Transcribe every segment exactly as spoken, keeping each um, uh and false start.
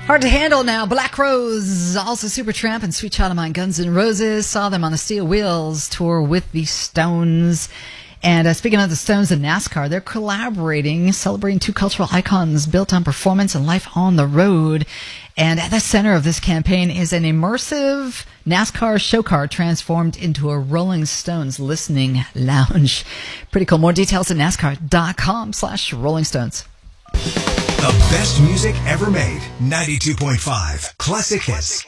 Hard to handle now. Black Rose, also Supertramp and Sweet Child of Mine, Guns N' Roses. Saw them on the Steel Wheels tour with the Stones. And uh, speaking of the Stones and NASCAR, they're collaborating, celebrating two cultural icons built on performance and life on the road. And at the center of this campaign is an immersive NASCAR show car transformed into a Rolling Stones listening lounge. Pretty cool. More details at NASCAR.com slash Rolling Stones. The best music ever made. ninety-two point five Classic Hits.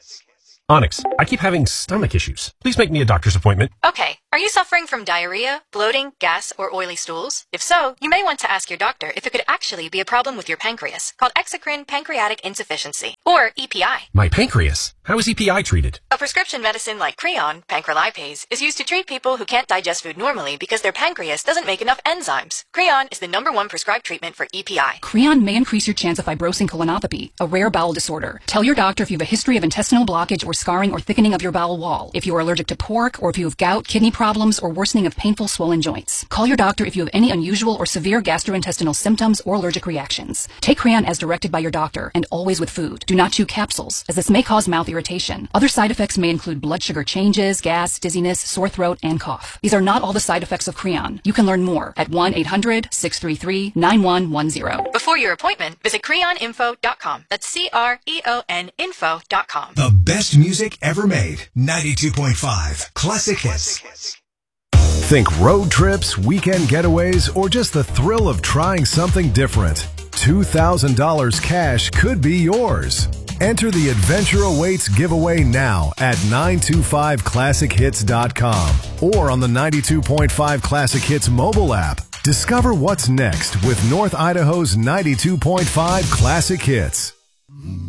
Onyx, I keep having stomach issues. Please make me a doctor's appointment. Okay. Are you suffering from diarrhea, bloating, gas, or oily stools? If so, you may want to ask your doctor if it could actually be a problem with your pancreas, called exocrine pancreatic insufficiency, or E P I. My pancreas? How is E P I treated? A prescription medicine like Creon, pancrelipase, is used to treat people who can't digest food normally because their pancreas doesn't make enough enzymes. Creon is the number one prescribed treatment for E P I. Creon may increase your chance of fibrosing colonopathy, a rare bowel disorder. Tell your doctor if you have a history of intestinal blockage or scarring or thickening of your bowel wall, if you are allergic to pork, or if you have gout, kidney problems, or worsening of painful swollen joints. Call your doctor if you have any unusual or severe gastrointestinal symptoms or allergic reactions. Take Creon as directed by your doctor, and always with food. Do not chew capsules, as this may cause mouth irritation. Other side effects may include blood sugar changes, gas, dizziness, sore throat, and cough. These are not all the side effects of Creon. You can learn more at one eight hundred six three three nine one one zero. Before your appointment, visit creon info dot com. That's C R E O N info dot com. The best music ever made. ninety-two point five Classic Hits. Think road trips, weekend getaways, or just the thrill of trying something different? two thousand dollars cash could be yours. Enter the Adventure Awaits giveaway now at nine two five classic hits dot com or on the ninety-two point five Classic Hits mobile app. Discover what's next with North Idaho's ninety-two point five Classic Hits.